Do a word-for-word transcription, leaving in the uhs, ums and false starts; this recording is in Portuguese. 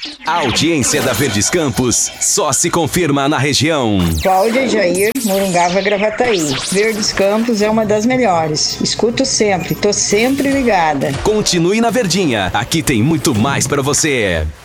A audiência da Verdes Campos só se confirma na região. Cláudia Jair, Morungava, Gravataí. Verdes Campos é uma das melhores. Escuto sempre, tô sempre ligada. Continue na Verdinha, aqui tem muito mais pra você.